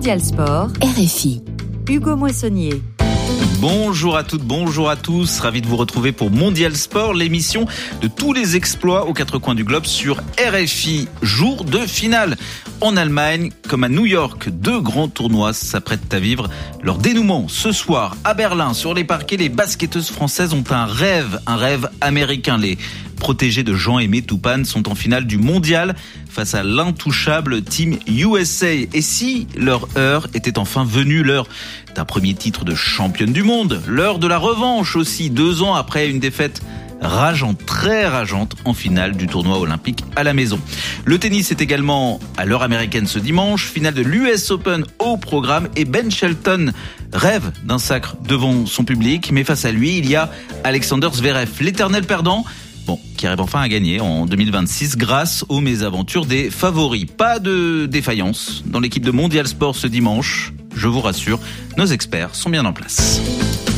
Mondial Sport, RFI. Hugo Moissonnier. Bonjour à toutes, bonjour à tous. Ravi de vous retrouver pour Mondial Sport, l'émission de tous les exploits aux quatre coins du globe sur RFI. Jour de finale. En Allemagne, comme à New York, deux grands tournois s'apprêtent à vivre leur dénouement. Ce soir, à Berlin, sur les parquets, les basketteuses françaises ont un rêve américain. Les protégés de Jean-Aimé Toupane sont en finale du mondial face à l'intouchable Team USA. Et si leur heure était enfin venue, l'heure d'un premier titre de championne du monde, l'heure de la revanche aussi, 2 ans après une défaite rageante, très rageante, en finale du tournoi olympique à la maison. Le tennis est également à l'heure américaine ce dimanche, finale de l'US Open au programme, et Ben Shelton rêve d'un sacre devant son public, mais face à lui, il y a Alexander Zverev, l'éternel perdant, qui arrive enfin à gagner en 2026 grâce aux mésaventures des favoris. Pas de défaillance dans l'équipe de Mondial Sport ce dimanche, je vous rassure, nos experts sont bien en place.